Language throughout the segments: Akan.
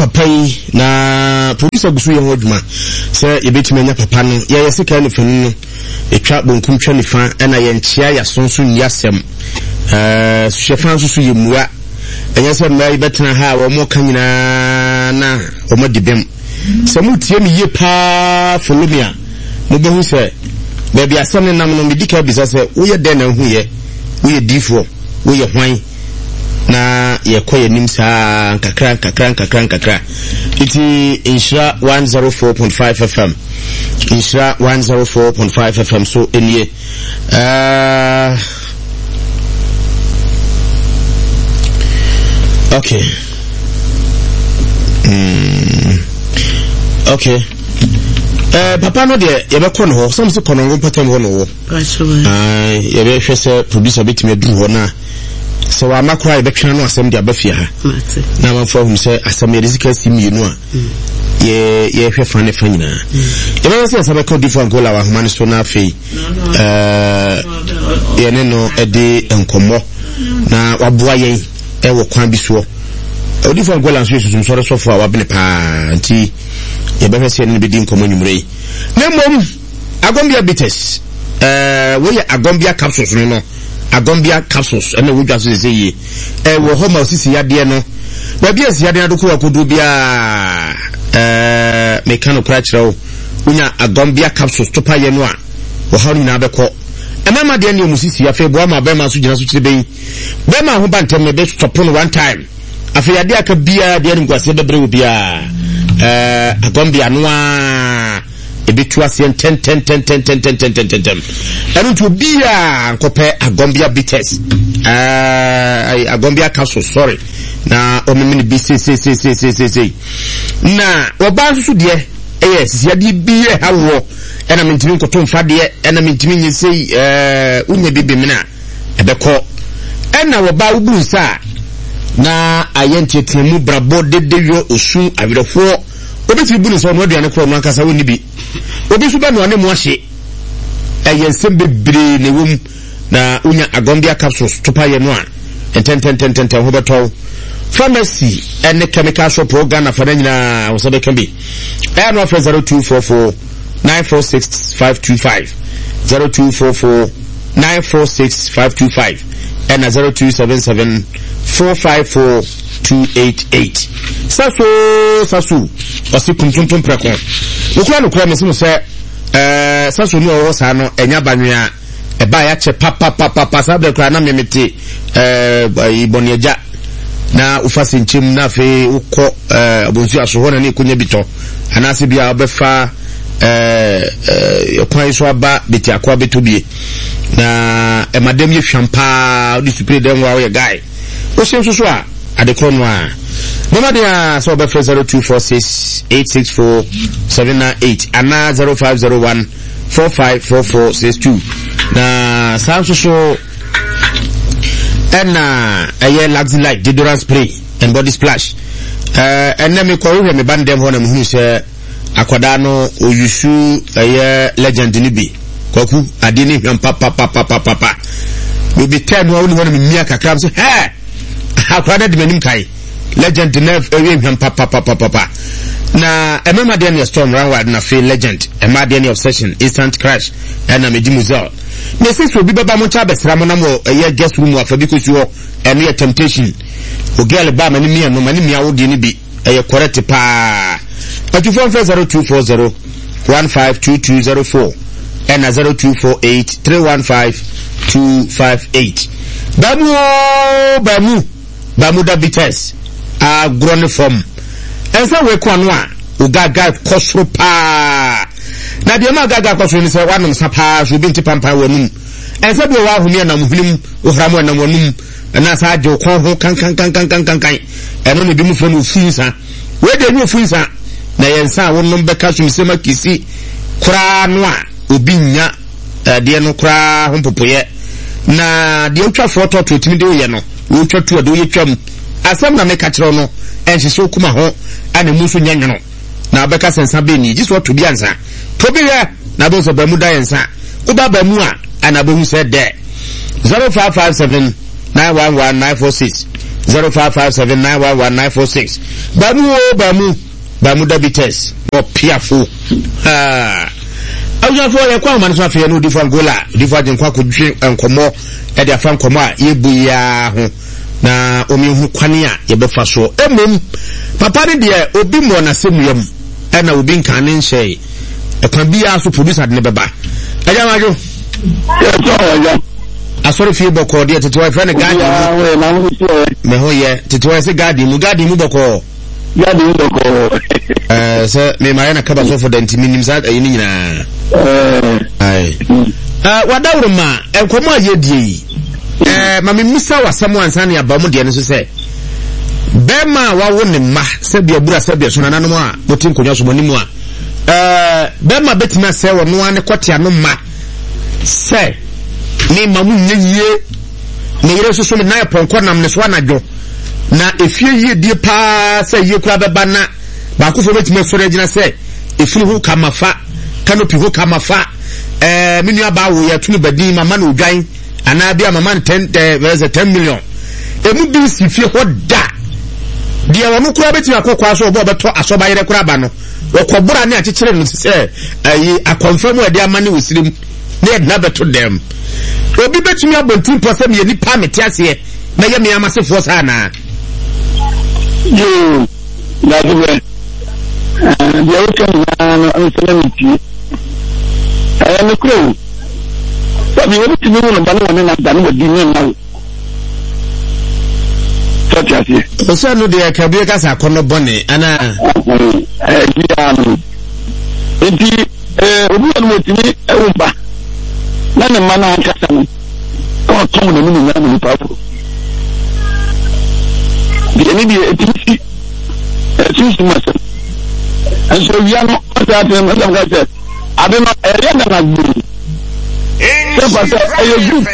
papa yi na producer gusu ye hoduma se ye betime nya papa no ye sika ne fanu no etwa bonkum twa ne fa na ye nchia ya sonso nyasem hwefan so ye muwa enya se mai betena ha wo mo kanyina na o mo dibem se mutie mi ye pa folomia mo behu se baby asem ne nam no medika bisa se wo ye den na hu ye wo ye difo wo ye hwan na yekoye nimsa kakra iti Insha 104.5 FM Insha 104.5 FM so enye okay papa no de yebekɔ no ho some se konongo patam ho no wo yebe hwese producer betime duru ho na so wa makwa ibetwa no asem dia bafia ha na manfo hum se asem rizika simienu a ye hwefa ne fa nyina ebe se asaba ko difu angola wa huma ne so na afei ye ne no ede enkomo na waboa yen e wo kwan bi so difu angola so susum so resofo a wabene pa nti ye be hwese ne bedi enkomo nyumrei na mom agombia bites wo ye agombia capsules no agombia capsules and we just say wo homa osisi yade no ba bia si yade adoko akodu bia mekano krachra unya agombia capsules to pa ye no a wo ha ni na beko emema de ne musisi afi bo ma be ma so gina so kire be ma ho bantem me be stop no one time afi yade aka bia de ne kwase bebre bia agombia no a ebitu asien 10 enu to bia nkope agombia bites agombia capsule sorry na omemini bcc na oba susu de yes ya di bia hawo ena mentimi nkoto mfa de ena mentimi nyisei unye bibi mina ebeko ena oba ubunsa na ayentetimu brabo dedeyo osu awerefo obeti bunu so no aduane kro no ankasa woni bi obi so ba no ane mo ahye ensem bebre ne wom na unya agombia capsules to pa ye no a 10 ho beto pharmacy and chemical shop organ for nyina wo so be kan bi no after 0244 946 525 0244 946 525 and 0277 454 288 sasu osikum tuntum preko ukura no me se sasu ni owo sa no enya banwea e ba ya che papa sabe kura na memete iboniaja na ufasi nchim na fe ukọ abonsu aso na ne kunya bito anase bia obefa kwan so aba beti akwa betobie na emadem ye hwampa odi supre dem wa ye guy o senso so a adekron wa mama dia so be 0246864798 ana 0501 454462 na sanso so ena aye Luxy Light deodorant spray and body splash ena me ko we me bandem ho na mu se akwada no oyusu aye legend ni bi kwaku ade ni hwam papa we be time wa woni ho na me mia kakra so he akwada de manim kai legend nerve awe hwam papa na emema de ne storm ranward na feel legend emma de ne obsession instant crash na me dimuzel me say so bi baba mo cha besra mo na mo aye guest room afa bi ko si ho ene temptation o girl ba mani mia no mani mia wo de ni bi aye correct pa 0240 152204 and 0248 315 258 bamu da bites agrone form ensa we kwa no a ugaga kosro pa na de ma gaga kosro ni se wanom sapa so bi ntipampa wanum ensa bi wa huni na muhlim ohramu na wanum na sa de ko ho kan eno ne bi mu fo no funsa we de ni funsa na yensa wonnom beka so misema kisi kura no a obinya de no kura ho popoye na de otwa foto to timi de ye no wo twa to de wo twam asem na meka kire no enhye so kuma ho ana muso nyanyono na beka sensa be ni jiso to bi ansa to bi ya na bo so ba mu da yensa uba ba mu a ana bo hu se de 0557 911 946 0557911946 bamu dabites mo piafo awjafo ye kwa man so afia no difo angola difo ajenkwa kodwe enkomo e de afa nkomo a yebu ya ho na omihu kwane a ye befa so emom papa ne de obi mo na semuyam na obi nkane nhye e kwa bia so producer de ne beba aja majo asori fi boko de tetewa friend garden me ho ye tetewa se garden mu boko so me ma yana kaba so for the intiminim sa ayi ni nyina ai wadawro ma enkomo ayedie ma me musa wasam ansa ne abamu de ne so se bema wawo ne ma se bia bura se bia so nananom a botin konwa so monimu a bema betima se wo no ane kotia no ma se ni mamu nyeye me yere so so na ponko nam ne so anadwo na efie yie die pa se yie kura beba na ba ko fo betima so regina se efiri hu kamafa canopy hu kamafa minu aba wo ya tunu badin mama na odwan ana bia mama 10 million emu bi si fie ho da dia wono kura betima akokwa so obo beto asoba yere kura ba no okobura ne akekere no se ayi akonfirm we dia mane wosirim ne na beto dem obi betumi abontin posem ye nipa metiase na ye me amasefo sa na yo na duwe dia ukan na anselemiti ne kro sabi wo timi no ba no na da no di ni na tatiase osa no de akabe ka sa kono bone ana dia no enti obi no timi ewumba na ne mana kasa no o tomu na minu na mu papo di eni di etisi etisi masa anso ya no ata ata na ga se ade no ere na gbu se pasa ayo group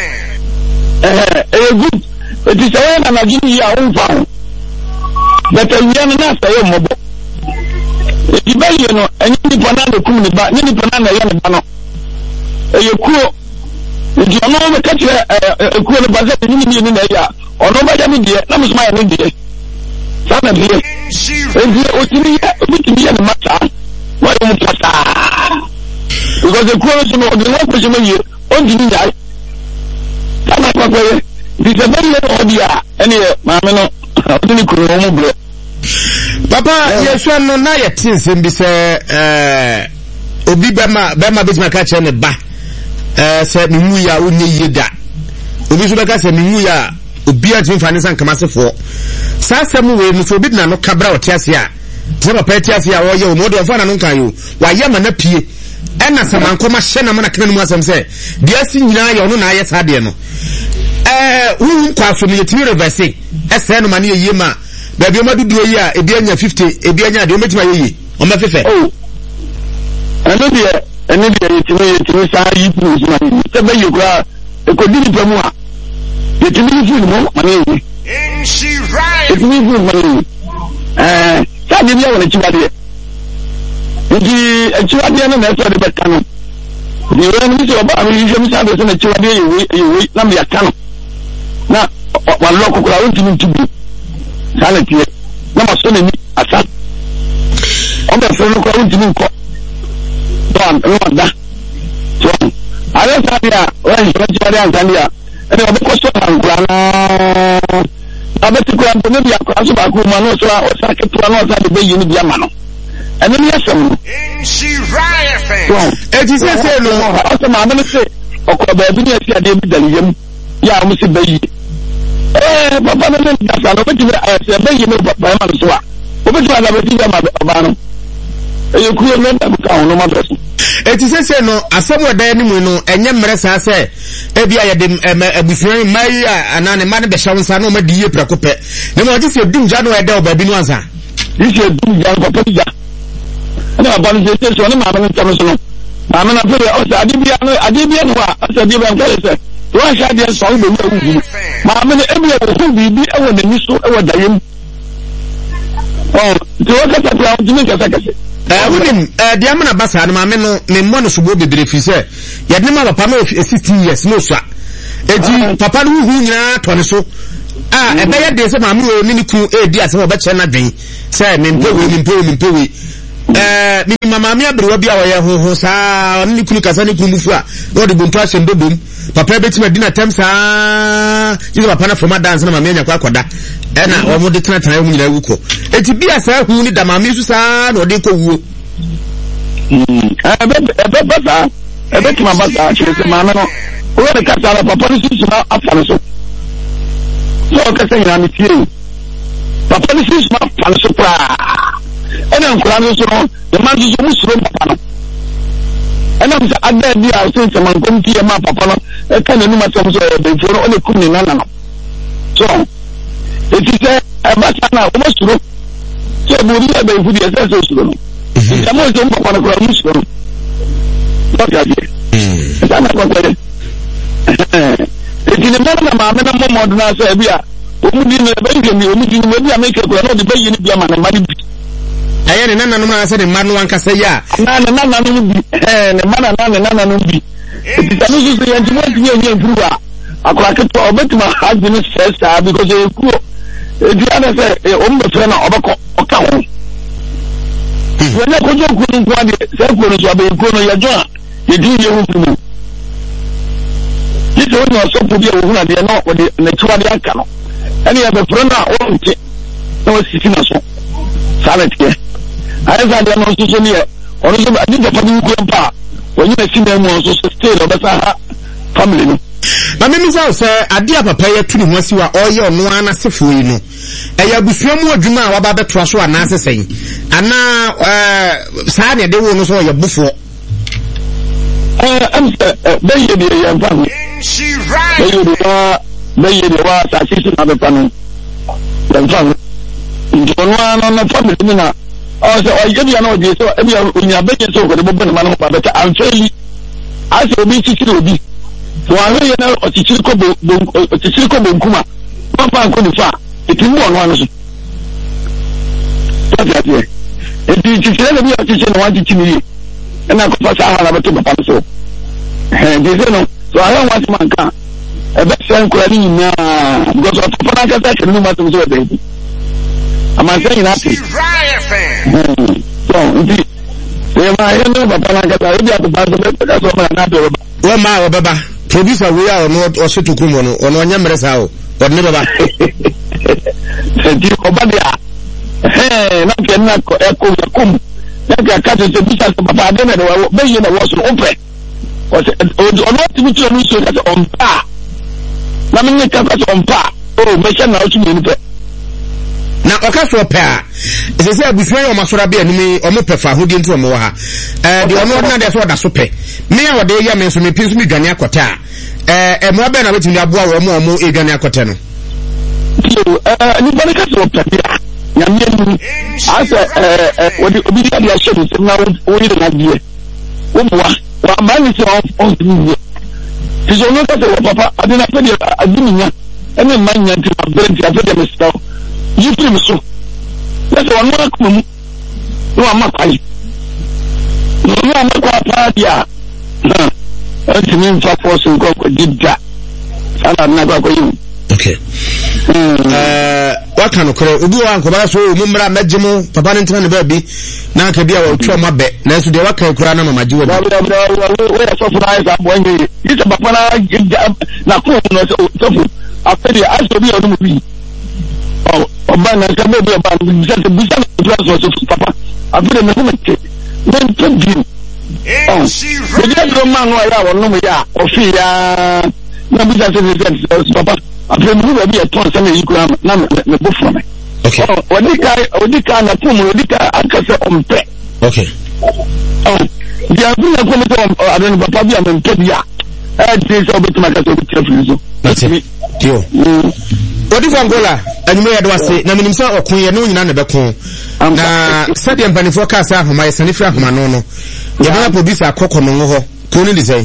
etisi ayo na gini ya unfa beta ya na sa yo mobo eti ba ye no enyi ni pona na kum ni ba ni pona na ya ne ba no eyo nti ono me kache ekuo no baze ni na ya ono ba ja mi die na musuma ya ni die sana die nti otimi ya otimi ya mata wa yo mutata because ekuo no so no de na kwese me ye onti ni ya sana kwa kwa di se be ye odia ene ma me no otimi kuro mo bre papa yesu no na ye tinsem bi se obi bema betima ka che ne ba se mimu ya onye yeda obi so beka se mimu ya obi a tin fane san kamasefo sa semu we mu so obi na no kabra otiase a se papa tiase a wo ye o mo do fa na no kan yo wa ye ma na pie ena samankoma hye na ma na kana mu asem se bia si nyina ye ono na aye sa de no hu kwa so me yetimi reverse ese no ma na ye ma ba bi o ma dudu yi a ebi anya 50 ebi anya de o metima ye o ma fefe ano de ene de yetimi sa yi pu so na se be yekura e ko dini pamu a yetimi fu mo ma na yi yetimi fu ma na sa de ya wona chiwade nti chiwade na na so de betano de yo ni so ba mi je mi sa de so na chiwade yi na mi yakano na wa lo ko kura won timi tubu sa na tie na ma so na ni asa o be so no ko won timi ko no da so ale sabia wa chiwade an sandia ene obo ko so an kura na abeti ko an ne bia ko aso ba ko ma no so o sa ke pro no sa de be yi ni bia ma no ene ni yesem eti se no o se ma me se o ko ba bi ni esi ade bi daliyem ya mu se be yi papa no ne da sa no beti se be yi no ba ma so a o beti ala beti ya ma ba no ku no da ka no ma do eti se no asem wada ni mu no enye mmere sa se ebia ye de abufuan mai anane ma ne be shawo nsa no ma di ye prakope ne mo je se dum ja no eda oba bi no ansa yi se dum ja papa ja na ba ni se so ne ma ba ni tamo so no ma me na pe o se adibia no wa o se adibia ko se to an sha de so be wu ma me ne ebia ko bi bi e wo ne ni so e wo da yem to o ka ta pla o jimi ka ta ka se wunim dia mana basa na mame no me mo no subo bebre fi se ye de ma papa no 16 years no so eti papa no hu nyina to ne so ebe ya de se maame o ni ku edi ase wo be che na dwen se mempewe mi mama mi abrewa bia wo ye ho saa ni kunu kasa ni kunu mufu a no de bonto ahye ndodom papa betima dina tem saa jizo papa na from dance na mama anya kwa akoda na omo de tena mu nyina wuko eti bia saa hu ni da mama su saa no de ko wuo ebe tima basa chere se mama no o de kasa la papa ni su na afane so so kasa nyina mi tie papa ni su na afane so pra ena nkura so no the man so musuro papa no ena msa ada bi a so man kom tie ma papa no e ka na numa so so be foro o le kum ni nana no so eti se e ba sana o musuro so bu ri e be fu di e se so suro no e mo so papa no kura musuro no ka je sana ko ko eti ne mo na ma me na mo mo na so e bi a o mu di ne be ngi mi o mu di ne bi a make ko no di be yi ni bi ama na ma di aye ne nana no ma se de ma no anka se ya nana no bi ne mana nana no bi ti tanu so ya ntimo ti ye mfuwa akwa ke to obetima haji ni sesa because e ku e di ana se o mbe fe na obako oka ho wona ko jo ku ni kwa de se ku no so be ku no ya jo e di ye hu mu ti to no so pu bi e hu na de no o de ne tuwa de aka no ani ya be pro na o nti no sisi na so salet ke ayza de no so ni e ono so adi de fa ni ku mpa onye na sima mu so stay no besa ha family no na me say say ade papa ya tunu ho asi wa oye ono ana sefo yi no eya busua mu adwuma a waba beto so ana asesen ana saa ne de wo no so ye bufo am be ye de ya mpa be ye de wa ta sisi na be panu ya mpa no no family ni na so oye de na oje so e bi onya be so ko de bo na ma be ta anfeli ase obi sisi obi so ahwe ye na otichiri ko bonkuma papa ko ni fa etimu ono ano so tata tie eti tichire le bi otichiri no wanti chimi na ko pasa ha na beto papa so deze no so ahwe wanti manka e be sen ko ali nya because of papa na kasa chiri ma to so be ama sen na ti so ndi e ma ye no papa na kasa e bi atba so be so ma na do wo ma wo baba producer we are no o setu kumo no ono nya mresa o ne baba di obadia na ke na ko e ko kum na ke ka te bisa papa de na be ye na wo so ope o no ti tu no so ka on pa na me ka ka on pa o me sha na o tu ni pe na oka so pa ese se abusua yo masora be animi o mo pefa hodi ntu o mo ha de ono na de so da so pe me ya wode ya me so me pinsu mi dwane akota mo be na betimi aboa wo mo edwane akota no ni bane ka so pa ya nyame ni asa wodi obi ya dia shedu se na wo ni na die wo boa wa ma ni se on ni ti so no ka so papa adina pe dia adiminya ene manya ti abenti afede me staw yipi mso lesa wanu akumu no amakai no amakwa padia ati min fa force ko didda sala na kwa yin okay waka no kore obi wa nkobara so mu mra magimo papa ne ntena ne ba bi na ka bia wa twa mabe na so de waka kura na mama jiwo we so fura isa bonye isa papa na ko no so fu afedi aso bi onu bi ọba na nka bẹẹ bi ọba bisa na so papa afiri na kuma ke na nka bi ẹdi ẹduro maa no ayé àwọn ọmọ yà ọfi ya na bisa so papa afiri mi bẹẹ bi ẹ tọn sẹni èyí kura na mẹ bó fún mi odi ka na fún mi odi ka akasẹ ọmpẹ di a fún mi kọ́ mi sọ adani papa bi a mẹ mpẹ bi a ẹ ti sẹ ọbẹ tí ma kẹsẹ ọbẹ tí a firi so. Tio. Odi for Angola, anime ya dwase na minim sa okun ye no nyina ne bekon. Na sade mpanifo ka sa ahoma ye sanifra ahoma no no. Ye bana producer akoko no ho. Ko ni design.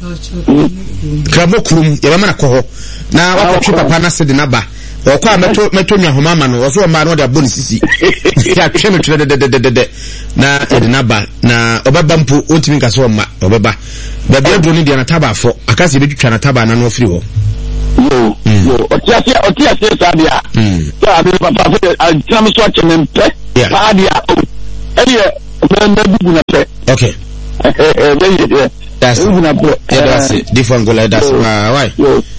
Krabo krum ye bana ko ho. Na wakotwe papa na sede na ba. Okwa meto nwa homa ma no. Oso ma no de aboni sisi. Ya twe no twe de. Na ede na ba na obaba mpo ontimi nka so ma obaba. Ba bia drone dia na taba afo. Akase betwitwa na taba na no ofiri ho. Yo, otia sadia. So I mean, papa, I come so much and pay. Padia. Okay. That's it. Different go like that's why.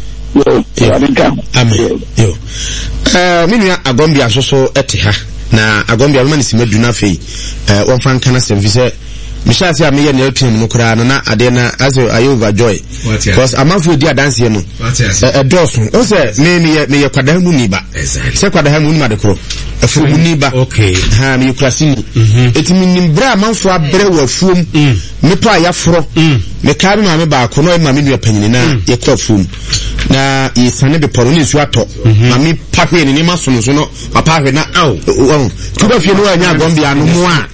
Amen. Yo. Minu Agombia so etiha na Agombia woman is meduna fei. One fan kana service. Misha say me na etu mu kura na ade na aso ayo overjoy because amafo dia dance here no dosun o say me kwada mu ni ba say kwada mu ni ma de kro afu mu ni ba okay ha me kurasini etimi nimbra amafo abre wa fuom me pa ya foro me ka me ma me ba ko no ma me nua panyini na ye kro fuom na ye sane be poro ni su ato ma me pa hwe ni ma so no papa hwe na kuba fie no anya Agombia no mu a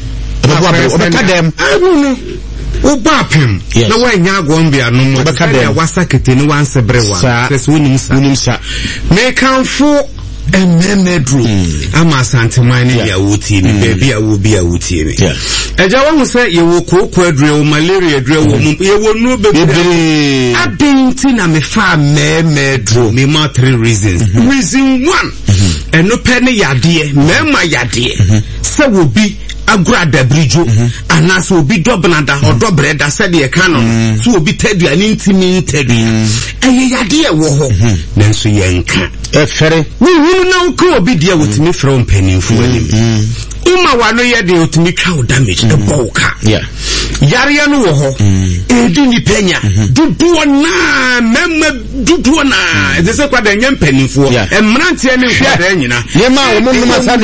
Obapim na wanya Agombia no mo ka wasa keteni wanse brewa sese wonimsa me kanfo ememedru ama santeman ne ya wuti ni baby a wo bi a wuti ni eja wo se ye wo kokko adure wo malaria adure wo ye wo no bebre adenti na me fa memedru me ma 3 reasons reason 1 eno pe ne yade me ma yade se wo bi agura dabrijo anaso obi dobnada odobreda said ye canon so obi tadua ni ntimi tadua yade e wo ho nanso yenka efere wunu na uko obi dia wotimi from penimfu anim uma wano ye de otimi twa damage e boka yare no wo ho edi ni penya duduo na mema duduo na eze se kwada nyam penimfu emrantie ne kwada nyina ye ma wo mo ma sa ne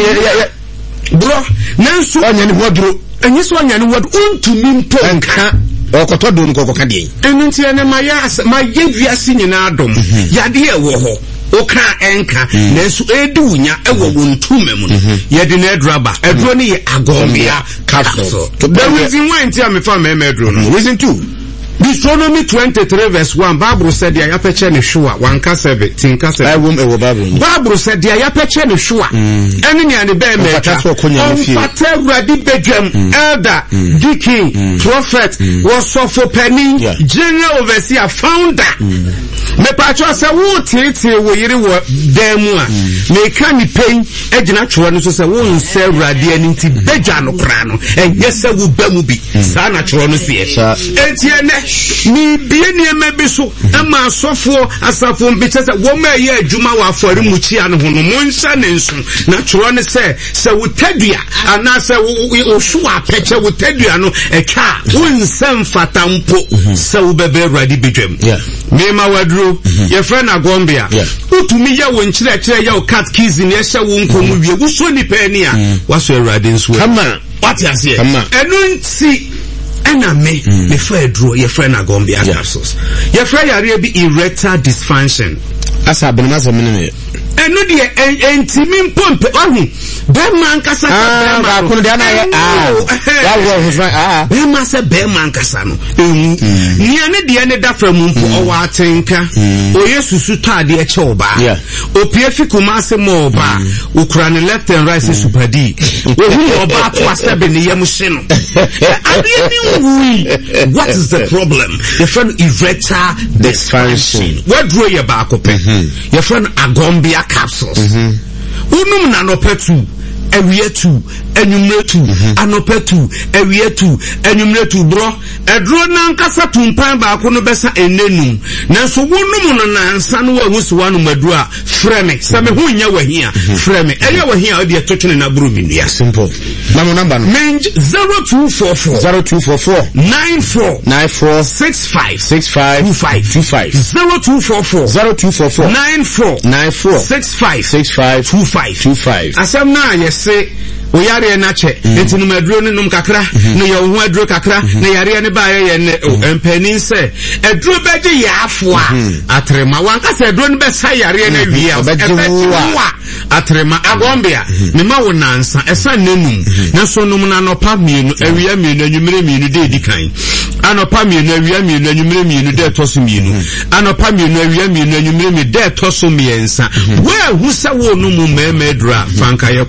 bro nanso anyane hodro enyi so anyane wod untumi mpo nka okoto do nko koka de enunti ene ma viase nyina adom yade e wo ho oka enka nanso edunya e wo wontumem no yede na eduraba eduro ne ye Agombia capsule to the reason why ntia me fa me eduro no reason 2 Deuteronomy 23 verse 1 Bible said ya yapeche ne hwa wanka sebe tinka sebe Bible said ya yapeche ne hwa ene ne ane be meka fata radi bedwam elder deacon prophet wasofo pani general overseer founder me pacho se wo tete wo yire wo demu a me ka ni pen agina tworo no so se wo nse radi ani nti bedwa no kra no enye se wo bamu bi sa na tworo no sie enti ene ni bie ni emebi so ama asofo asafo mbiche se wo ma ye adwuma wa afori muchi an ho no monsa ne nso na tworo ne se wo tadua ana se wo so apeche wo tadua no eka wo nsem fatampo se wo bebe radi bedwam me ma wadro ye friend Agombia utumi ya wo nkyerɛ ya wo cat keys ne ehye wo nkomu wie wo so ni pani a waso awurade nso kama what you say enu nti ena me fa duro ye friend Agombia capsules ye friend yare bi erectile dysfunction asa benema se menene enu de entimi mpompe ohu be man kasa ba kono de na ya wo ho so be man se be man kasa no ehu nia ne de ne da fra mu mpo o wa atenka o yesusu tade e che oba o pie fikuma se mo oba o kura ne left and right supadi o hu oba to asabe ne yam hye no what is the problem your friend erectile dysfunction what draw your back up your friend Agombia capsules unum na no petu ewiatu enyumretu anopetu ewiatu enyumretu bro edro na nkasa tumpan ba ko no besa enenum nanso wonum no nansa no wahusiwa no madu a freme same ho nya wahia freme eya wahia odi etotwene na buru minua simple na mo number no 0244 94 65 0244 94 65 asam na say o yare na che enti num aduro ne num kakra ne ye ho aduro kakra ne yare ne ba ye ne empanin se aduro beje ya afo a atrema wanka se aduro ne be sa yare na wi a atrema Agombia me ma wo nansa esa nenum na so num na nopa mienu awia mienu anwumere mienu de edikan anopa mienu awia mienu anwumere mienu de toso mienu anopa mienu awia mienu anwumere mienu de toso miensa we hu se wo num mema adura fanka yeko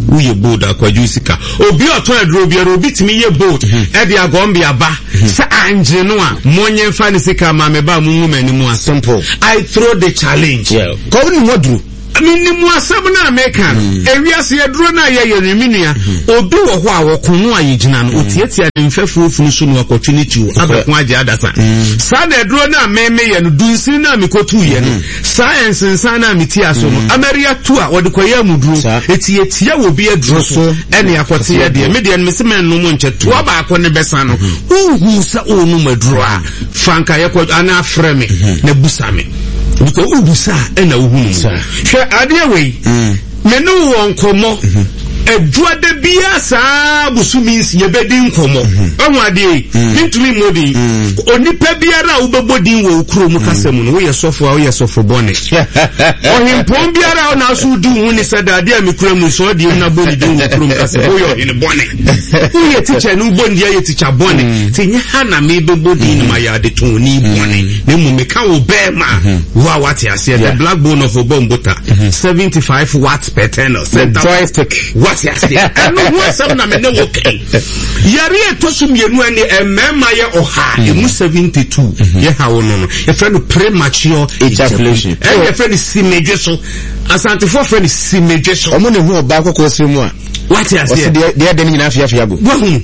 uye bold akwadwu sika obi oton aduro bi obi timi ye bold e de agombia ba sa anje no a monye mfa ne sika ma me ba mu mani mu a simple. I throw the challenge. Ko ni modru ni mu asem na America ewiase yeduro na ye yereminua obi wo ho a wokonu ayigina no otietia ne mfefu ofunu so no opportunity abekon age adasa sa na eduro na meme ye no dunsin na mikotu ye no science nsan na meti aso no America tu a wode koye amuduro etietia wo bi eduro so ene akote ye de media no mesemen no mo nche to ba akọ ne besa no uhu sa onu maduro a franka ye ko ana frame na busame because ubusa ena uhunu hwe ade we me no won komo eduade bia saa busumi nsie bedi nkomo onwa ade ntumi modi onipa biara ubebodin wo ukuro mu kasem no wo sofo bone ohimpon biara na aso du hu ni sadade amikura mu so de na bodi din wo ukuro mu kasem wo yo in bone wo teacher no bodi ya teacher bone tinye ha na me bebodin ma ya de to ni bone ne mu meka wo be ma wo what ase the black bone of obombota 75 watts per tenor joystick yes and no some na me no okay yare etosu mienu ani emema ye oha emu 72 ye ha wono no ye friend premature ejaculation ye friend simejeso asante for friend simejeso omo ne hu oba akoko simu a what you say de de nyina afia go wahu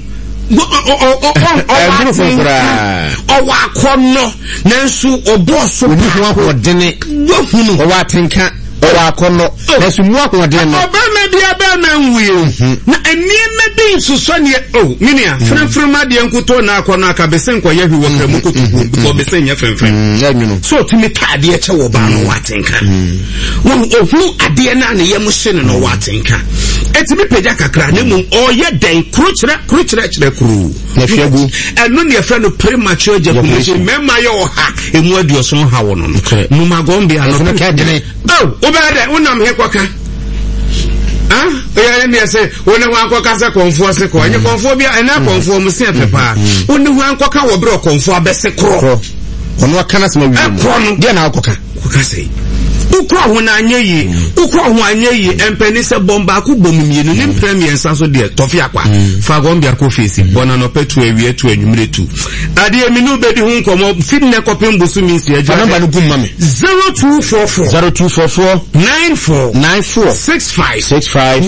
o akono nanso oboso oni hu ahodene wahu no o atenka o akono nanso mu ahodene no obama bia ba na nwie na enieme bi nsuso ne minia frɛmfrɛma de nkoto na akono akabese nkɔyɛ hwi wɔ kramu kotubu because bese nya frɛmfrɛm so timi taade ɛkyɛ wɔ ba no watenka wɔn ohu ade na ne yɛm hye no watenka etimi pagya kakra ne mu ɔyɛ den krokyerɛ kru na hwegu ɛno ne yɛfrɛ no premature ejaculation mema yɛ ɔha emu aduoso ha wɔ no no magombe ano ka dene obade unam he kwaka oya ne say woni ho ankoka se konfo se ko anye konfo bia ena konfo mu se pepa woni ho ankoka wo bro konfo abese kro ono akana se ma wi dia na akoka say ukro ho na anyeyi empeni se bomba ku bomumienu ni premier so de tofi akwa fa gombia ko face bona no petu awie tu anwumre tu ade eminu bedi hu nkomo fit ne kopem busu mi si aja number no gum mame 0244 94 65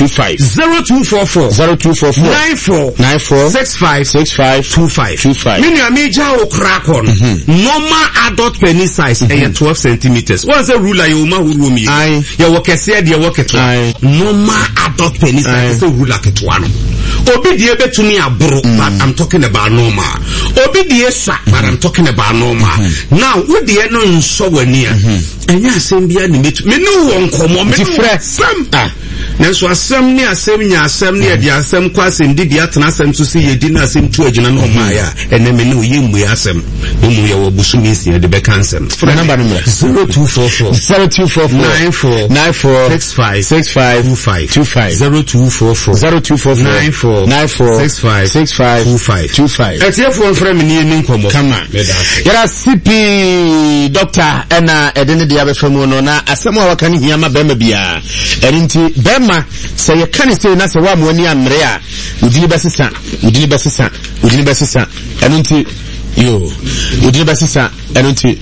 65 mini amija okrakon normal adult penis size 12 centimeters what's the rule you ma huru mi ya wokese de woketo normal adult penis size rule aketwa no obi die betumi aboro but I'm talking about normal obi die sa but I'm talking about normal now wo die no nso wani a enya asem bia ne metu me no won komo me no sam nanso asem ne asem nya asem ne de asem kwa asem di atena asem so se yedi na asem tu agina no ma ya ene me no ye mmu asem mu ye wo busumi sie de be cancel number no 0244 94 65 25 0244 94 65 etiefo frame ni ni nkomo kama yara CP doctor ena edene de abefam no na asem a waka ni hia ma bema bia erinti bema se ye kan se na se wa mo ani amre a udini besisa erinti yo udini besisa erinti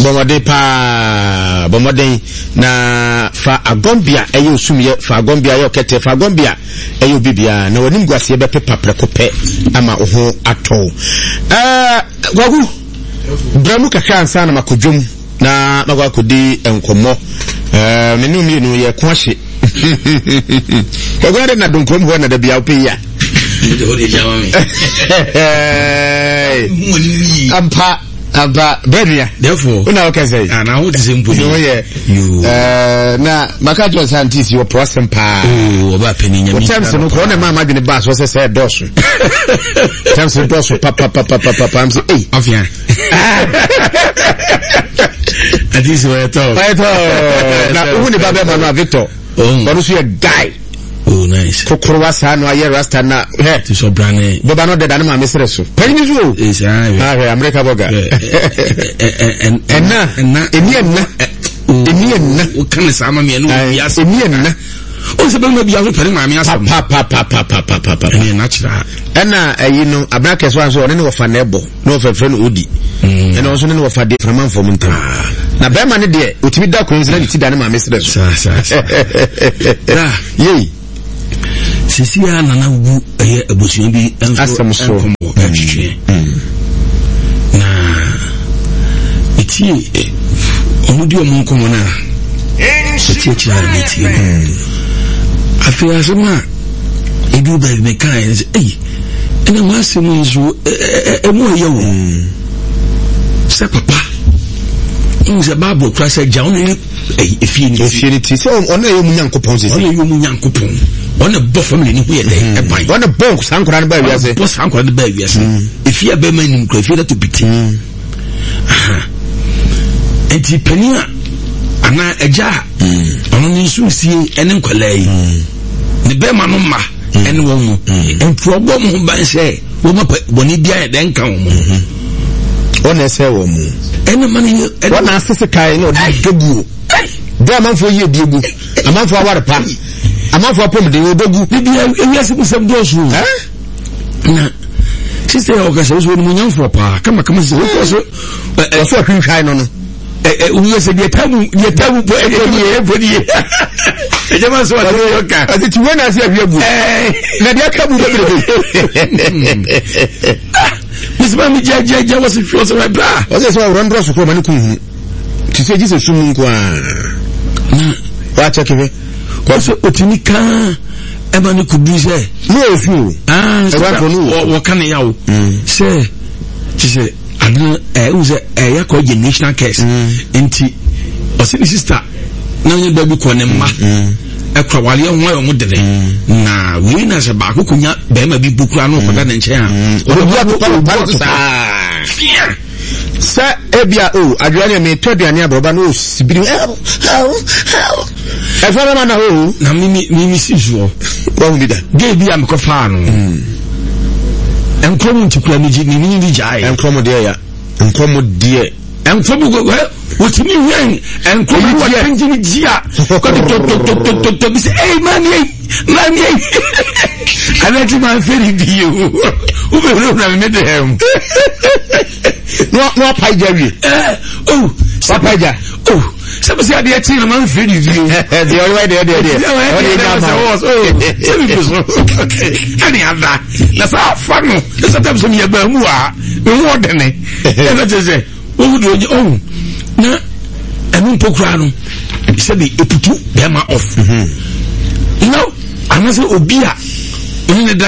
bomode na fa agombia eyo sumye fa agombia yo kete fa agombia eyo bibia na woni mguase be pepa prekope ama oho ato gwagu bramu kakra nsa na makodwom na magwa kodi enkomo menu mi no ye kwahye gwagu na donkom ho na da bia opeya Aba beria therefore una okase na wo disembu no ye na makajo scientist your process pa oba peninya mi terms no ko na mama de bass wo say dosu terms dosu papa am say eh afia adisi wa to na who ni baba mama Victor but you guy oh nice kokoro sa no aye rasta na to so brane baba no de dan ma mesere so panyi so is America boga enna o kan sa ma me no bias enna o se be ma bia so pere ma me asem pa ni natural ena ayi no abraka so anso ne wo fa na ebo no fa fra no odi ena onso ne wo fa de fra manfo muntam na be ma ne de otimi da ko nzira ti da ne ma me sere sa yei sisi ya na wu eye abosuan bi asem so na iti omudi omunkomo na iti chira meti afia asema ebi ba me kan say ena wasem nso emo yewo se papa nze babo krasa ja oni efienity so ona ye mu nyankopon sisi ona ye mu nyankopon ona bo family ni hu ye dey eban ona bo sankora ne ba wiase bo sankora ne ba wiase efia be ma nim kra efia to piti enti pania ana eja ono ni susie ene nkwalai ne be ma no ma ene wo mu enti obo mu ban se wo ma boni bia e den kan wo mu ona se wo mu ene mani ona asese kai no dogu da manfo ye diegu amanfo aware pa amanfo apom de odogu bibia ewiase musem do so na sise o ka so no nyamfo pa kama se o so ahwehwai no uwiase de tabu po ebodi ejama so wa yo ka ati tuwe na se ahwebu na de aka bu de misma mi jaja was feel so right bra o se so ron dro so ko mani kun ti se jise sumu nko wa chekeve ko so otini kan e ma ni kudu se no fu wo kan ya wo se ti se adna uze ya ko national case enti o se sister na onye baby ko ne ma ekwa wale ho ayo mo dede na we na se ba ko kunya be ma bi bukura no ko da ne nche ha o bia to sa ebia adwane me toduane abroba no sibiri fara ma na na mimi sijuo wa humida ge bia me ko fa no enkomo ntikura ni ji ni ni jai enkomo de ya enkomo de enkomo go wotimi wen enkomo wa tanjini jia ko to bi say hey man alati man feri biyo u be ro na me de hem no pajawi papaja sabe se ade ati na man feri biyo the only way there ani anda na sa fanu na sa tabso mi ba mu a me wo de ne na teze wo do na enu pokura no se be eputu be ma off you know anase obi a ene da